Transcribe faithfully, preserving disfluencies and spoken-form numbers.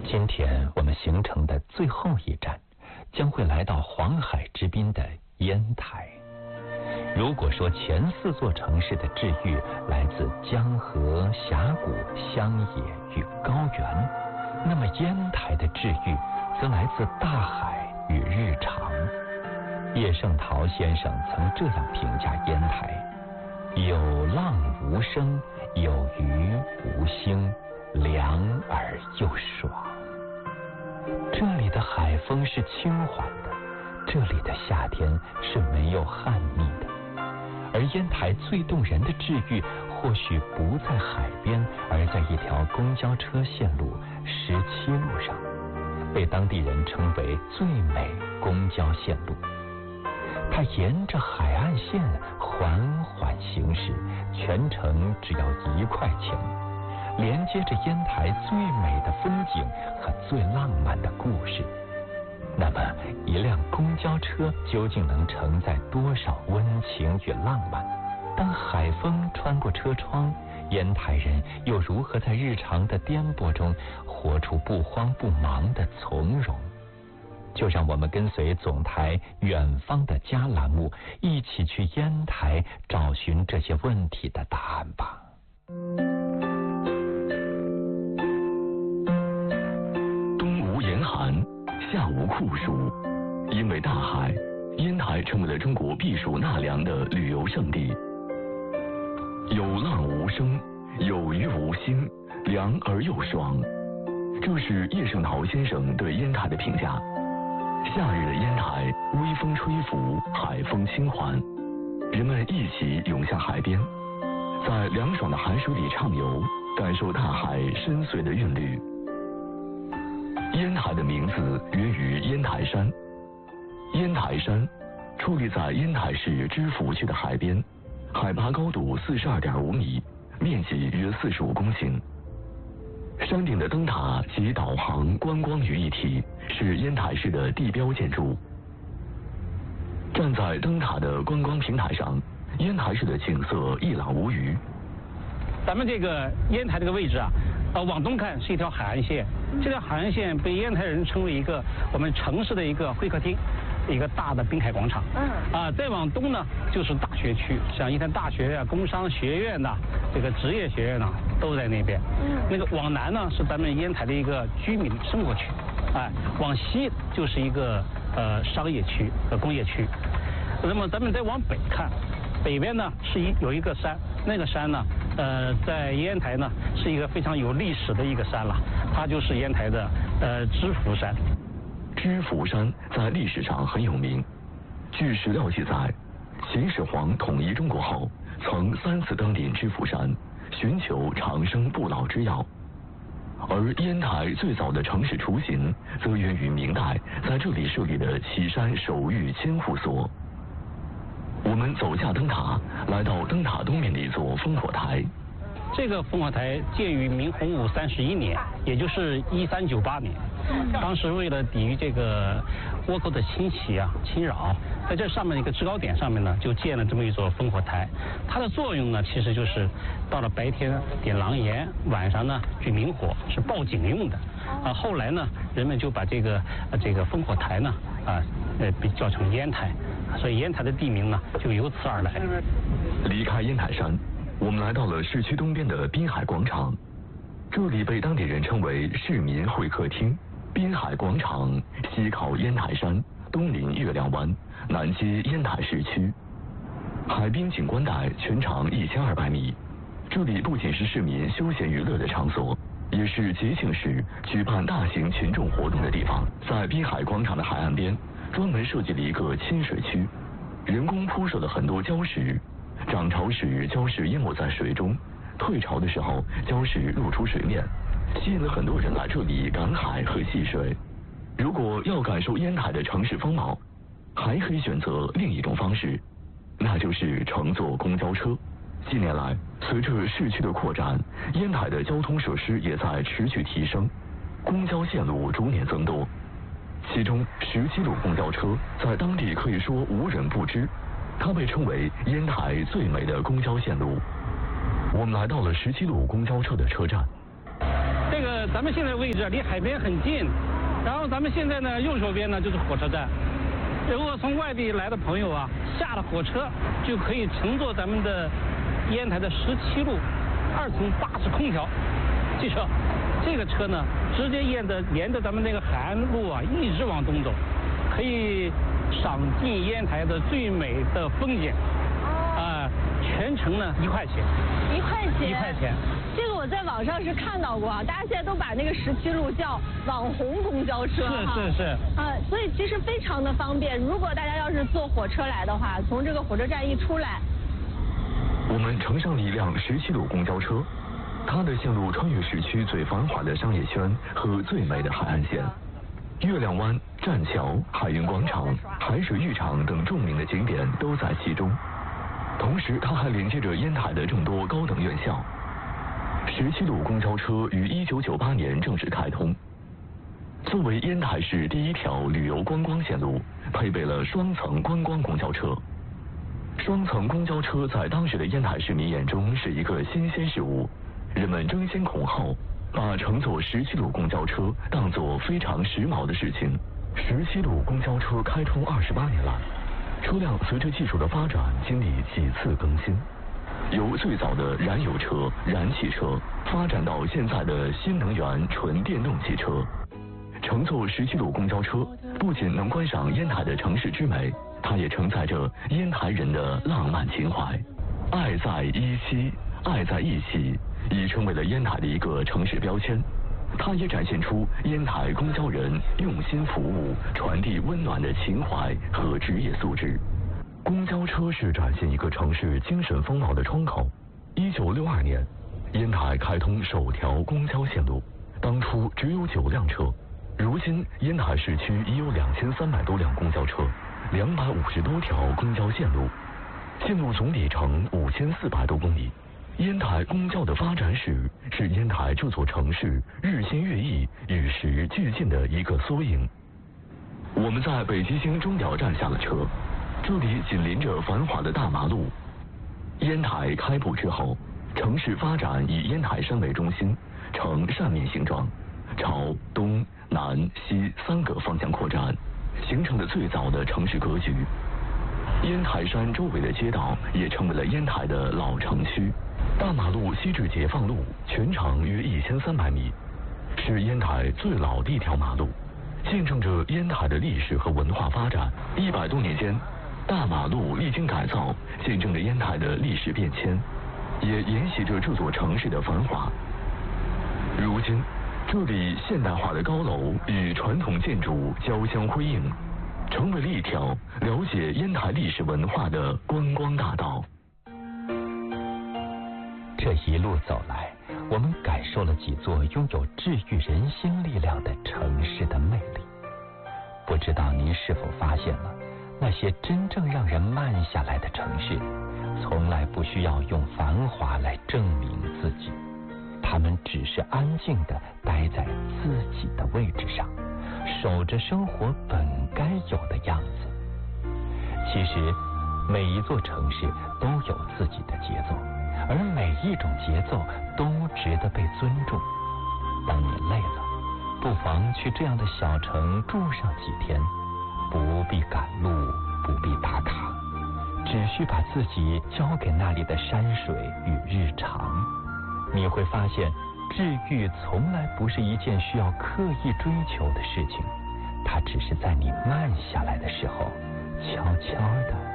今天我们行程的最后一站，将会来到黄海之滨的烟台。如果说前四座城市的治愈来自江河、峡谷、乡野与高原，那么烟台的治愈则来自大海与日常。叶圣陶先生曾这样评价烟台：有浪无声，有鱼无星，凉而又爽。这里的海风是轻缓的，这里的夏天是没有旱溺的。而烟台最动人的治愈，或许不在海边，而在一条公交车线路十七路上，被当地人称为最美公交线路。它沿着海岸线缓缓行驶，全程只要一块钱，连接着烟台最美的风景和最浪漫的故事。那么一辆公交车究竟能承载多少温情与浪漫？当海风穿过车窗，烟台人又如何在日常的颠簸中活出不慌不忙的从容？就让我们跟随总台远方的家栏目，一起去烟台找寻这些问题的答案吧。 冬无严寒，夏无酷暑，因为大海，烟台成为了中国避暑纳凉的旅游胜地。有浪无声，有鱼无星，凉而又爽。这是叶圣陶先生对烟台的评价。夏日的烟台，微风吹拂，海风轻缓，人们一起涌向海边，在凉爽的海水里畅游，感受大海深邃的韵律。烟台的名字源于烟台山。烟台山矗立在烟台市知府区的海边，海拔高度四十二点五米，面积约四十五公顷。山顶的灯塔集导航、观光于一体，是烟台市的地标建筑。站在灯塔的观光平台上，烟台市的景色一览无余。 咱们这个烟台这个位置啊，呃，往东看是一条海岸线，这条海岸线被烟台人称为一个我们城市的一个会客厅，一个大的滨海广场。嗯。啊，再往东呢就是大学区，像烟台大学啊、工商学院呐、这个职业学院呐、都在那边。嗯。那个往南呢是咱们烟台的一个居民生活区，哎，往西就是一个呃商业区和工业区。那么咱们再往北看，北边呢是一有一个山，那个山呢，呃，在烟台呢是一个非常有历史的一个山了，它就是烟台的呃知府山。 知府山在历史上很有名。据史料记载，秦始皇统一中国后，曾三次登临知府山，寻求长生不老之药。而烟台最早的城市雏形，则源于明代在这里设立的岐山守御千户所。我们走下灯塔，来到灯塔东面的一座烽火台。 这个烽火台建于明洪武三十一年，也就是一三九八年。当时为了抵御这个倭寇的侵袭啊、侵扰，在这上面一个制高点上面呢，就建了这么一座烽火台。它的作用呢，其实就是到了白天点狼烟，晚上呢去明火，是报警用的。啊，后来呢，人们就把这个呃这个烽火台呢啊呃被叫成烟台，所以烟台的地名呢就由此而来。 离开烟台山，我们来到了市区东边的滨海广场，这里被当地人称为市民会客厅。滨海广场西靠烟台山，东临月亮湾，南接烟台市区。海滨景观带全长一千二百米，这里不仅是市民休闲娱乐的场所，也是节庆时举办大型群众活动的地方。在滨海广场的海岸边，专门设计了一个亲水区，人工铺设了很多礁石，涨潮时礁石淹没在水中，退潮的时候礁石露出水面，吸引了很多人来这里赶海和戏水。如果要感受烟台的城市风貌，还可以选择另一种方式，那就是乘坐公交车。近年来，随着市区的扩展，烟台的交通设施也在持续提升，公交线路逐年增多。其中十七路公交车在当地可以说无人不知，它被称为烟台最美的公交线路。我们来到了十七路公交车的车站。 这个咱们现在位置离海边很近，然后咱们现在呢右手边呢就是火车站。如果从外地来的朋友啊，下了火车就可以乘坐咱们的烟台的十七路二层巴士空调汽车，这个车呢直接沿着沿着咱们那个海岸路啊一直往东走，可以赏尽烟台的最美的风景。啊、呃，全程呢一块钱。 一块钱。 一块钱。 这个我在网上是看到过啊，大家现在都把那个十七路叫网红公交车是是是。 啊、呃，所以其实非常的方便。如果大家要是坐火车来的话，从这个火车站一出来， 我们乘上了一辆十七路公交车，它的线路穿越市区最繁华的商业圈和最美的海岸线。月亮湾、栈桥、海云广场、海水浴场等著名的景点都在其中。同时，它还连接着烟台的众多高等院校。十七路公交车于一九九八年正式开通，作为烟台市第一条旅游观光线路，配备了双层观光公交车。双层公交车在当时的烟台市民眼中是一个新鲜事物，人们争先恐后，把乘坐十七路公交车当作非常时髦的事情。十七路公交车开通二十八年来，车辆随着技术的发展经历几次更新，由最早的燃油车、燃气车发展到现在的新能源纯电动汽车。乘坐十七路公交车不仅能观赏烟台的城市之美，它也承载着烟台人的浪漫情怀。爱在一期，爱在一起已成为了烟台的一个城市标签，它也展现出烟台公交人用心服务、传递温暖的情怀和职业素质。公交车是展现一个城市精神风貌的窗口。一九六二年，烟台开通首条公交线路，当初只有九辆车，如今烟台市区已有两千三百多辆公交车，两百五十多条公交线路，线路总里程五千四百多公里。烟台公交的发展史是烟台这座城市日新月异、与时俱进的一个缩影。我们在北极星钟表站下了车，这里紧邻着繁华的大马路。烟台开埠之后，城市发展以烟台山为中心，呈扇面形状，朝东南西三个方向扩展，形成了最早的城市格局。烟台山周围的街道也成为了烟台的老城区。大马路西至解放路全长约一千三百米，是烟台最老的一条马路，见证着烟台的历史和文化发展。一百多年间，大马路历经改造，见证着烟台的历史变迁，也沿袭着这座城市的繁华。如今，这里现代化的高楼与传统建筑交相辉映，成为了一条了解烟台历史文化的观光大道。 这一路走来，我们感受了几座拥有治愈人心力量的城市的魅力。不知道您是否发现了，那些真正让人慢下来的城市，从来不需要用繁华来证明自己，他们只是安静地待在自己的位置上，守着生活本该有的样子。其实，每一座城市都有自己的节奏，而每一种节奏都值得被尊重。当你累了，不妨去这样的小城住上几天，不必赶路，不必打卡，只需把自己交给那里的山水与日常。你会发现，治愈从来不是一件需要刻意追求的事情，它只是在你慢下来的时候，悄悄地